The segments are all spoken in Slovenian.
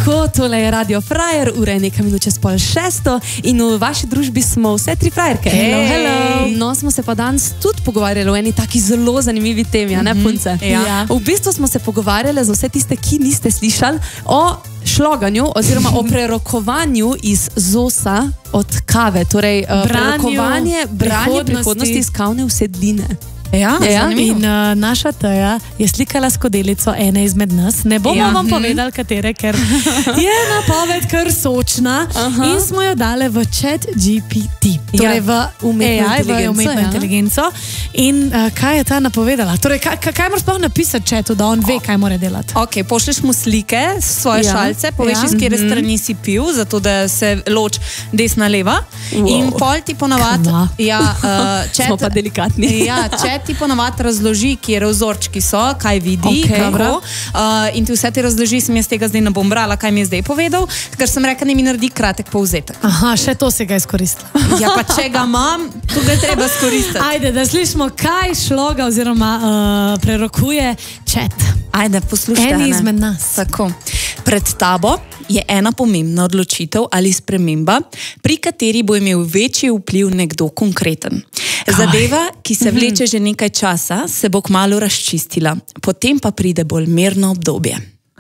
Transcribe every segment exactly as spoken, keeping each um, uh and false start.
Tako, tole je Radio Frajer, ura je nekaj minut čez pol šesto in v vaši družbi smo vse tri frajerke. Hello, hello. No, smo se pa danes tudi pogovarjali o eni taki zelo zanimivi temi, a ne, punce? Ja. V bistvu smo se pogovarjali za vse tiste, ki niste slišali, o šloganju oziroma o prerokovanju iz zosa od kave, torej Branju prerokovanje, branje prihodnosti. prihodnosti iz kavne vsedline. Ja, Ja, in uh, naša Teja je slikala skodelico ene izmed nas. Ne bomo Ja. vam povedali, katere, ker je napoved kar sočna. Aha. In smo jo dali v chat G P T, torej v umetno A I, v inteligenco, umetno ja. inteligenco. In uh, kaj je ta napovedala? Torej, kaj, kaj moraš sploh napisati chatu, da on ve, kaj mora delati? Ok, pošleš mu slike, svoje Ja. šalce, poveš, Ja. iz kere strani si pil, zato da se loč desna leva. Wow. In pol ti ponavad, Kama. ja, uh, chat, Smo pa delikatni. ja, chat ti ponavad razloži, kje vzorčki so, kaj vidi, Okej. kako. Uh, in ti vse te razloži, sem jaz tega zdaj ne bom brala, kaj mi je zdaj povedal, ker sem rekla, da mi naredi kratek povzetek. Aha, še to se ga izkoristila. Ja, pa če ga imam, tu ga je treba skoristiti. Ajde, da slišimo, kaj šloga oziroma uh, prerokuje chat. Ajde, poslušaj. Eni ne. izmed nas. Tako. Pred tabo je ena pomembna odločitev ali sprememba, pri kateri bo imel večji vpliv nekdo konkreten. Zadeva, ki se vleče že nekaj časa, se bo kmalu razčistila, potem pa pride bolj mirno obdobje.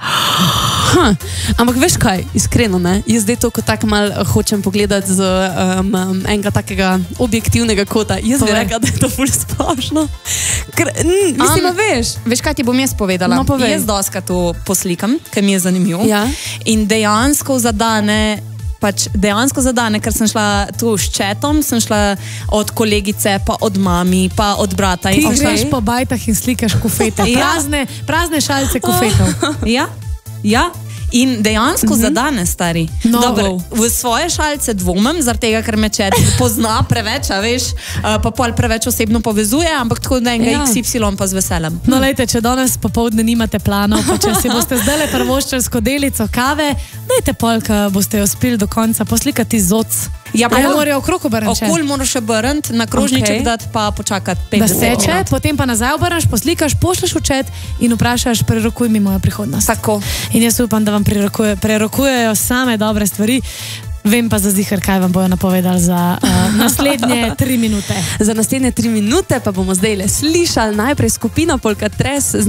Ha, ampak veš kaj, iskreno, ne? Jaz zdaj to kot tako mal hočem pogledati z um, um, enega takega objektivnega kota. Jaz bi Povej. rekla, da je to ful splošno. Ker, mm, mislim, Am, a veš. Veš, kaj ti bom jaz povedala? No, povej. Jaz doska to poslikam, ker mi je zanimivo. Ja. In dejansko zadane, pač dejansko zadane, ker sem šla tu s četom, sem šla od kolegice, pa od mami, pa od brata. Ti In sem šla- greš po bajtah in slikaš kufete, Ja. prazne, prazne šalice kufetov. Ja, ja. In dejansko mm -hmm. zadane, stari. No, Dober, wow. v svoje šalice dvomim, zaradi tega, ker me čet pozna preveč, a veš, uh, pa pol preveč osebno povezuje, ampak tako da enega Ja. X Y pa z veseljem. No, lejte, če danes popovdne nimate planov, pa če si boste zdaj prvoščili skodelico kave, dajte pol, ko boste jo spili do konca, poslikati zoc. Ja, pa jo pol- morajo okrog obrniti. Okol moraš obrniti, na krožniček Okej. dati, pa počakati Da petdeset seče, minut. potem pa nazaj obrneš, poslikaš, pošleš v chat in vprašaš, prerokuj mi mojo prihodnost. Tako. In jaz upam, da vam prerokuje, prerokujejo same dobre stvari. Vem pa za zihar, kaj vam bojo napovedali za uh, naslednje tri minute. Za naslednje tri minute pa bomo zdaj le slišali najprej skupino Polkatres.